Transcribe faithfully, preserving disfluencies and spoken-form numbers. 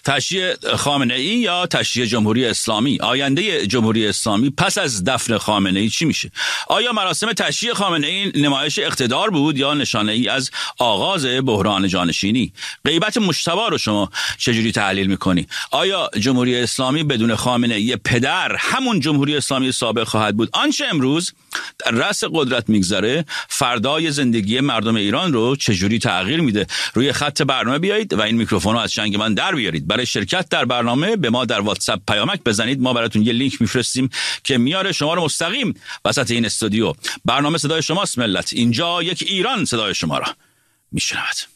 تشییع خامنه ای یا تشییع جمهوری اسلامی؟ آینده جمهوری اسلامی پس از دفن خامنه ای چی میشه؟ آیا مراسم تشییع خامنه ای نمایش اقتدار بود یا نشانه ای از آغاز بحران جانشینی؟ غیبت مجتبی رو شما چجوری تحلیل میکنی؟ آیا جمهوری اسلامی بدون خامنه ای پدر همون جمهوری اسلامی سابق خواهد بود؟ آنچه امروز در رأس قدرت میگذره فردای زندگی مردم ایران رو چجوری تغییر میده؟ روی خط برنامه بیایید و این میکروفون رو از چنگ من در بیارید. برای شرکت در برنامه به ما در واتساپ پیامک بزنید، ما براتون یه لینک میفرستیم که میاره شما رو مستقیم وسط این استودیو. برنامه صدای شماست ملت، اینجا یک ایران صدای شما را میشنود.